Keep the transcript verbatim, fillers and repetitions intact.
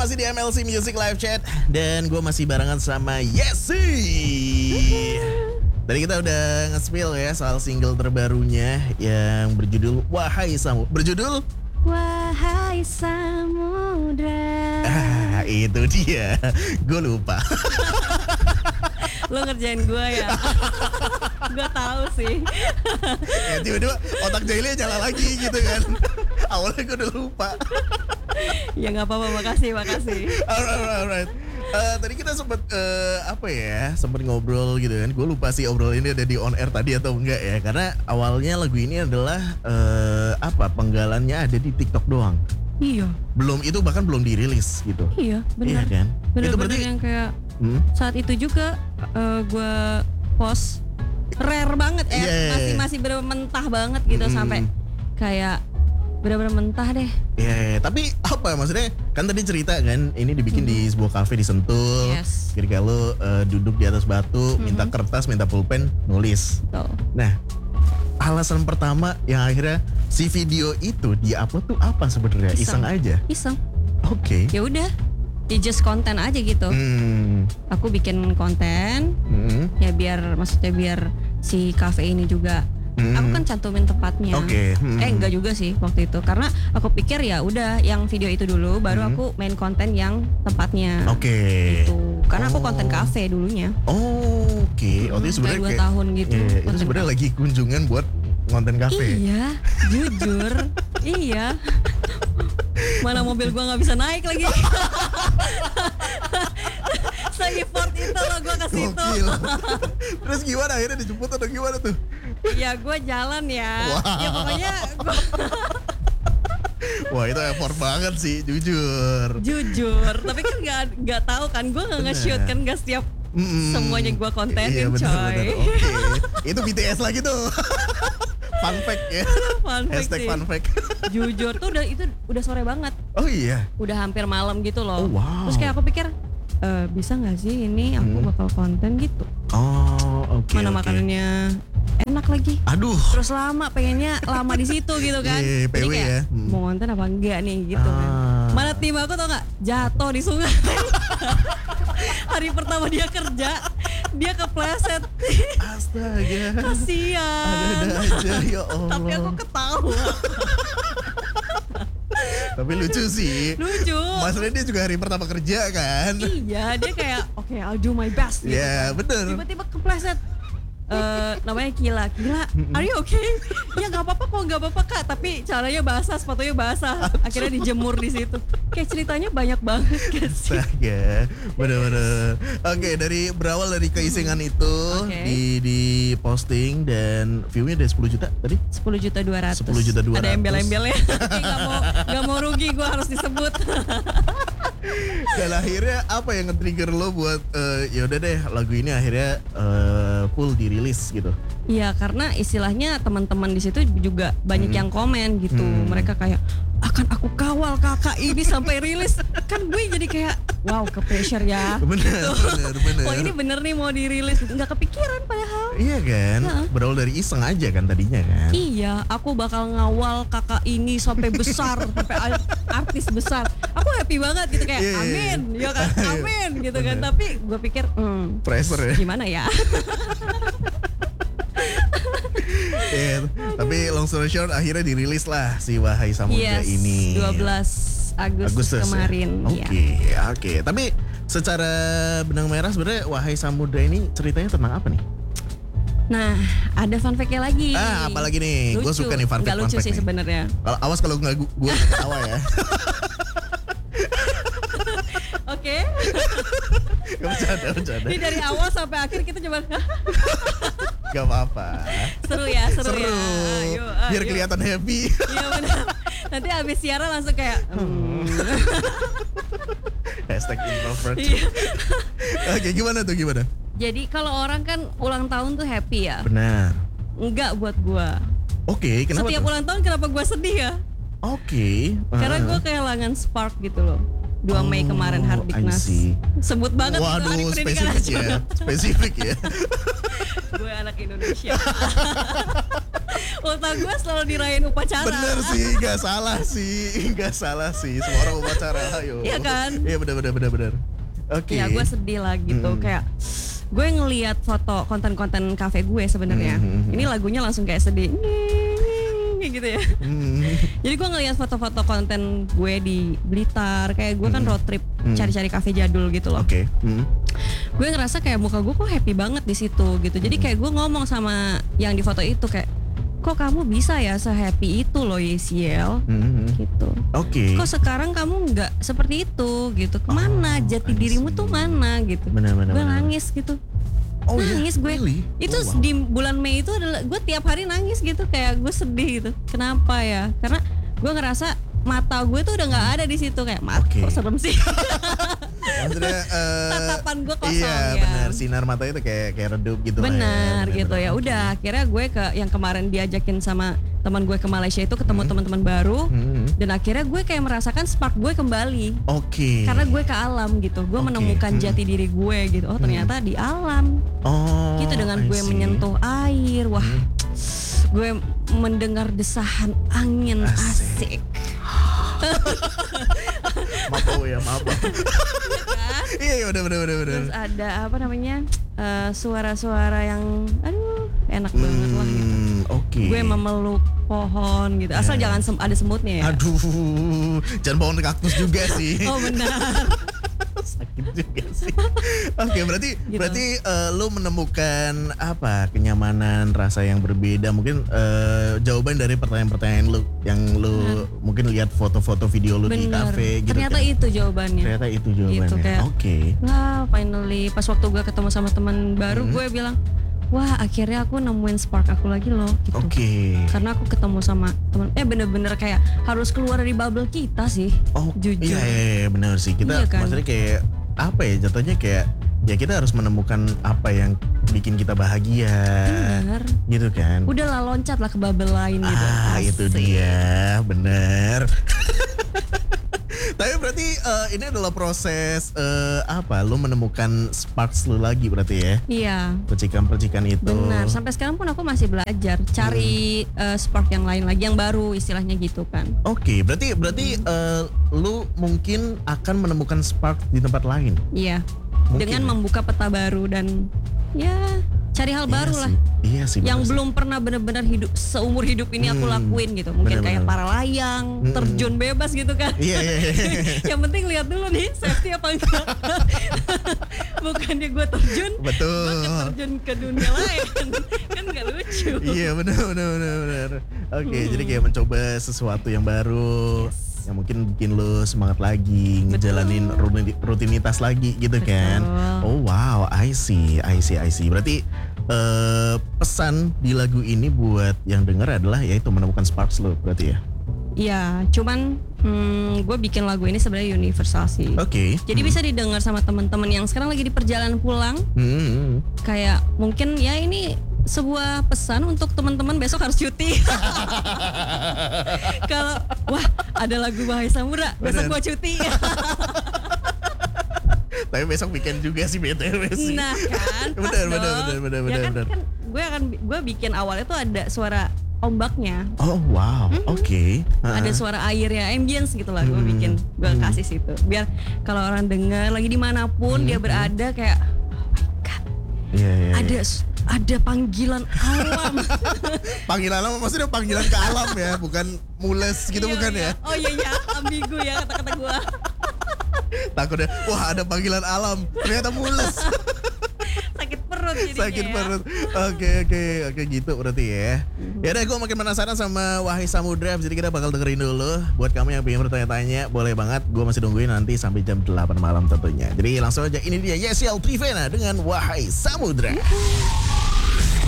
masih di M L C Music Live Chat dan gue masih barengan sama Yesi. Tadi kita udah nge-spill ya soal single terbarunya yang berjudul Wahai Samudra. Berjudul Wahai Samudra. Ah, itu dia. Gue lupa. Lo ngerjain gue ya. Gue tahu sih. Ya tiba-tiba otak jahilnya nyala lagi gitu kan. Awalnya gue udah lupa. Ya nggak apa-apa, makasih, makasih. Alright, alright, alright. Uh, tadi kita sempat uh, apa ya, sempat ngobrol gitu kan. Gue lupa sih obrol ini ada di on air tadi atau enggak ya. Karena awalnya lagu ini adalah uh, apa penggalannya ada di TikTok doang. Iya. Belum itu bahkan belum dirilis gitu. Iya, benar. Iya kan. Bener-bener Itu berarti yang kayak hmm? saat itu juga uh, gue post rare banget ya, Yeah. masih masih bener mentah banget gitu Hmm. sampai kayak bener-bener mentah deh. Ya, tapi apa maksudnya? Kan tadi cerita kan, ini dibikin di sebuah kafe di Sentul. Yes. Ketika lo uh, duduk di atas batu, Mhm. minta kertas, minta pulpen, nulis. Tuh. Nah, alasan pertama yang akhirnya si video itu di-upload tuh apa sebenarnya? Iseng. Iseng. aja. Iseng. Oke. Ya udah, ya just konten aja gitu. Hmm. Aku bikin konten Hmm. ya biar maksudnya biar si kafe ini juga. Hmm. Aku kan cantumin tempatnya. Oke. Hmm. Eh enggak juga sih waktu itu karena aku pikir ya udah yang video itu dulu baru Hmm. aku main konten yang tempatnya. Oke. Gitu. Karena aku Oh. konten kafe dulunya. Oh, oke. Oh, itu Hmm, sebenarnya kayak dua kayak- tahun gitu. Iya, itu konten sebenarnya lagi kunjungan buat konten kafe. Iya, jujur. Iya. Mana mobil gua nggak bisa naik lagi. Se-effort itu loh gua ke situ. Gokil. Terus gimana akhirnya dijemput atau gimana tuh? Ya gua jalan ya. Wow. Ya pokoknya gua Wah, itu effort banget sih, jujur. jujur. Tapi kan nggak nggak tahu kan gua nggak nge-shoot kan nggak setiap Mm-mm. semuanya gua kontenin, Iya, bener, coy. bener. Oke. Itu B T S lagi tuh. Fun fact ya. Fun fact Hashtag sih. fun fact. Jujur tuh udah itu udah sore banget. Oh iya. Udah hampir malam gitu loh. Oh, wow. Terus kayak aku pikir e, bisa nggak sih ini aku Hmm. bakal konten gitu. Oh, oke. Mana oke. makanannya enak lagi. Aduh. Terus lama pengennya lama di situ gitu kan. Iya, P W Jadi kayak ya. Hmm. mau konten apa enggak nih gitu kan. Ah. Mana tim aku tau gak jatuh di sungai. Hari pertama dia kerja dia kepleset. Astaga. Kasian. Ada-ada aja ya Allah. Tapi aku ketawa. Tapi lucu sih. Lucu. Maksudnya dia juga hari pertama kerja kan. Iya dia kayak oke I'll do my best gitu. Iya, bener. Tiba-tiba kepleset. Eh, namanya Kila, Kila, are you okay? Ya nggak apa-apa kok, nggak apa-apa kak. Tapi caranya basah, sepatunya basah. Akhirnya dijemur di situ. Kayak ceritanya banyak banget kan sih. Astaga, bener-bener. Oke, dari berawal dari keisengan itu Oke. di di posting dan view-nya udah sepuluh juta tadi. sepuluh juta dua ratus. sepuluh juta dua ratus. Ada embel-embelnya. Tapi nggak mau nggak mau rugi, gue harus disebut. Dan akhirnya apa yang nge-trigger lo buat eh, ya udah deh lagu ini akhirnya eh, full dirilis gitu. Iya karena istilahnya teman-teman di situ juga banyak Hmm. yang komen gitu. Hmm. Mereka kayak akan aku kawal kakak ini sampai rilis. Kan gue jadi kayak wow ke pressure ya. Bener, bener, bener. Oh ini bener nih mau dirilis. Nggak kepikiran padahal. Iya kan, Heeh. berawal dari iseng aja kan tadinya kan. Iya, aku bakal ngawal kakak ini sampai besar, sampai ar- artis besar. Aku happy banget gitu kayak Iya, iya, iya. amin, ya kan, amin gitu kan. Bener. Tapi gue pikir, hmm, Pressure ya. gimana ya? Iya, tapi long story short akhirnya dirilis lah si Wahai Samudra Yes, ini. dua belas Agustus, ya? kemarin. Oke, Iya. oke. Tapi secara benang merah sebenarnya Wahai Samudra ini ceritanya tentang apa nih? Nah, ada fun fact-nya lagi. Ah, apalagi nih? Gue Lucu. suka nih fun fact. Nggak lucu sih sebenarnya. Kalau awas kalau nggak gu- gue nggak ketawa ya. Oke. Gak bercanda, bercanda. Ini dari awal sampai akhir kita coba Gak apa-apa. seru ya, seru, Seru. ya. Ayo, ayo. Biar kelihatan happy. Iya benar. Nanti abis siaran langsung kayak hmm. Hashtag introvert. Iya. Oke, gimana tuh gimana? Jadi kalau orang kan ulang tahun tuh happy ya. Benar. Enggak buat gua. Oke, kenapa Setiap tuh? ulang tahun kenapa gua sedih ya? Oke. Karena Ah. gua kehilangan spark gitu loh. dua Mei kemarin Oh, Hardiknas. I see. Sebut banget itu hari Waduh, pendidikan spesifik ya, nasional. spesifik ya. Gue anak Indonesia. Ulta gue selalu dirayain upacara. Bener sih, nggak salah sih, nggak salah sih. Semua orang upacara, ayo. Iya kan? Iya benar benar benar benar. Oke. Ya gue sedih lah gitu, Mm. kayak gue ngelihat foto konten-konten kafe gue sebenarnya. Mm. Ini lagunya langsung kayak sedih. Kayak gitu ya. Hmm. Jadi gue ngelihat foto-foto konten gue di Blitar, kayak gue kan Mm. road trip Mm. cari-cari kafe jadul gitu loh. Oke. Hmm. Gue ngerasa kayak muka gue kok happy banget di situ gitu. Jadi kayak gue ngomong sama yang di foto itu kayak, kok kamu bisa ya se-happy itu loh Yesiel Hmm. gitu. Oke. Kok sekarang kamu nggak seperti itu gitu? Kemana Oh, jati I dirimu see. tuh mana gitu? Benar benar. Gue benar. nangis gitu. Oh iya, Nangis gue. really? Itu Oh, wow. di bulan Mei itu adalah gue tiap hari nangis gitu, kayak gue sedih gitu. Kenapa ya? Karena gue ngerasa mata gue tuh udah nggak ada di situ, kayak mata Oke. kok serem sih. Maksudnya eh, Tatapan gue kosong iya, ya. benar, sinar mata itu kayak kayak redup gitu lah ya. Benar Benar, gitu benar. ya. Udah akhirnya gue ke yang kemarin diajakin sama teman gue ke Malaysia itu ketemu teman-teman baru, Hmm. dan akhirnya gue kayak merasakan spark gue kembali. Oke. Karena gue ke alam gitu, gue Oke, menemukan hmm. jati diri gue gitu. Oh ternyata di alam Oh. gitu, dengan I gue see. menyentuh air. Wah, Hmm. gue mendengar desahan angin. Asik. Asik Maaf oh ya, maaf. kan? Iya, iya, benar benar benar benar. Terus ada apa namanya, eh, suara-suara yang aduh enak banget lah gitu. Hmm, oke. Gue memeluk pohon gitu, asal Ya. jangan sem- ada semutnya ya. Aduh, jangan pohon kaktus juga sih. Oh benar. Sakit juga sih. Oke, berarti Gitu. berarti eh, lu menemukan apa kenyamanan rasa yang berbeda. Mungkin eh, jawaban dari pertanyaan-pertanyaan lu yang lu mungkin lihat foto-foto video lu di Benar. kafe gitu Ternyata kan. itu jawabannya. Ternyata itu jawabannya. Gitu, kayak- Oke. Wah, finally pas waktu gue ketemu sama teman baru, Hmm. gue bilang, wah akhirnya aku nemuin spark aku lagi loh gitu. Oke. Karena aku ketemu sama teman, eh bener-bener kayak harus keluar dari bubble kita sih. Oh, jujur. Iya, iya, iya, benar sih. Kita Iya kan? maksudnya kayak apa ya? Jatuhnya kayak ya kita harus menemukan apa yang bikin kita bahagia. Bener. Gitu kan? Udahlah loncat lah ke bubble lain gitu. Ah, itu Asik. dia, bener. Tapi berarti eh, ini adalah proses eh, apa? Lu menemukan sparks lu lagi berarti ya? Iya. Percikan-percikan itu. Benar. Sampai sekarang pun aku masih belajar cari eh, spark yang lain lagi, yang baru istilahnya gitu kan. Oke, berarti berarti eh, lu mungkin akan menemukan spark di tempat lain. Iya. Mungkin Dengan ya? membuka peta baru dan ya cari hal Iya baru sih, lah. Iya sih. Yang bener sih. belum pernah benar-benar hidup seumur hidup ini aku Hmm, lakuin gitu. Mungkin benar-benar. kayak para layang, Hmm. terjun bebas gitu kan. Iya, iya, iya. Yang penting lihat dulu nih safety apa enggak. Bukannya gue terjun, Betul. gue terjun ke dunia lain. Kan nggak lucu. Iya, benar benar benar benar. Oke, Hmm. jadi kayak mencoba sesuatu yang baru. Yang mungkin bikin lu semangat lagi, ngejalanin rutin- rutinitas lagi gitu kan. Betul. Oh wow, I see, I see, I see. Berarti eh, pesan di lagu ini buat yang denger adalah yaitu menemukan sparks lu berarti ya. Iya, cuman hmm, gue bikin lagu ini sebenarnya universal sih. Oke. Jadi bisa didengar sama teman-teman yang sekarang lagi di perjalanan pulang. Hmm. Kayak mungkin ya ini sebuah pesan untuk teman-teman besok harus cuti. Kalau wah ada lagu Wahai Samudra, besok Bener. gua cuti. Tapi besok weekend juga sih B T W sih. Nah kan, pas Bener, bener, dong. bener, bener, Ya bener, kan, bener. kan gue akan gue bikin awalnya tuh ada suara ombaknya, Oh wow, oke. ada Ha-ha. suara air ya, ambience gitu lah gue Hmm. bikin, gue Hmm. kasih situ. Biar kalau orang dengar lagi dimanapun Hmm. dia berada kayak, oh my god, Iya, iya, iya. ada ada panggilan alam. Panggilan alam maksudnya panggilan ke alam ya, bukan mules gitu Iya, bukan iya. ya? Oh iya iya, ambigu ya kata-kata gue. Takutnya wah ada panggilan alam, ternyata mules. Sakit perut jadinya. Sakit ya. perut. Oke oke oke gitu berarti ya. Ya udah gue makin penasaran sama Wahai Samudra, jadi kita bakal dengerin dulu. Buat kamu yang pengen bertanya-tanya, boleh banget. Gue masih nungguin nanti sampai jam delapan malam tentunya. Jadi langsung aja, ini dia Yesiel Trivena dengan Wahai Samudra.